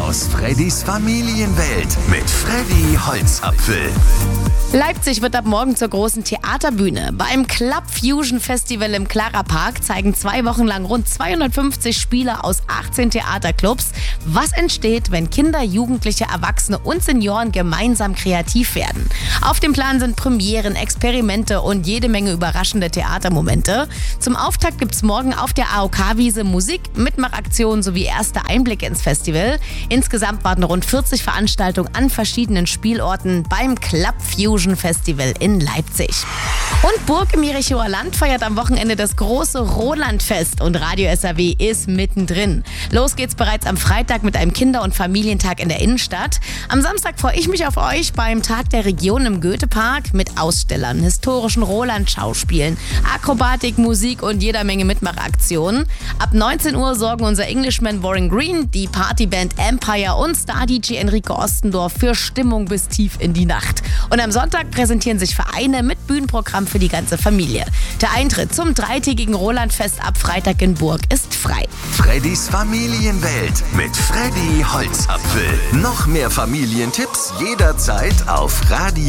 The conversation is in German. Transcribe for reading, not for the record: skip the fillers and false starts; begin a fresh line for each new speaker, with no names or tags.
aus Freddys Familienwelt mit Freddy Holzapfel.
Leipzig wird ab morgen zur großen Theaterbühne. Beim Club Fusion Festival im Clara Park zeigen 2 Wochen lang rund 250 Spieler aus 18 Theaterclubs, was entsteht, wenn Kinder, Jugendliche, Erwachsene und Senioren gemeinsam kreativ werden. Auf dem Plan sind Premieren, Experimente und jede Menge überraschende Theatermomente. Zum Auftakt gibt's morgen auf der AOK-Wiese Musik, Mitmachaktionen sowie erste Einblicke ins Festival. Insgesamt warten rund 40 Veranstaltungen an verschiedenen Spielorten beim Club Fusion Festival in Leipzig. Und Burg im Jerichower Land feiert am Wochenende das große Rolandfest und Radio SAW ist mittendrin. Los geht's bereits am Freitag mit einem Kinder- und Familientag in der Innenstadt. Am Samstag freue ich mich auf euch beim Tag der Region im Goethepark mit Ausstellern, historischen Roland-Schauspielen, Akrobatik, Musik und jeder Menge Mitmachaktionen. Ab 19 Uhr sorgen unser Englishman Warren Green, die Partyband Empire und Star-DJ Enrico Ostendorf für Stimmung bis tief in die Nacht. Und am Sonntag präsentieren sich Vereine mit Bühnenprogramm für die ganze Familie. Der Eintritt zum 3-tägigen Rolandfest ab Freitag in Burg ist frei.
Freddys Familienwelt mit Freddy Holzapfel. Noch mehr Familientipps jederzeit auf Radio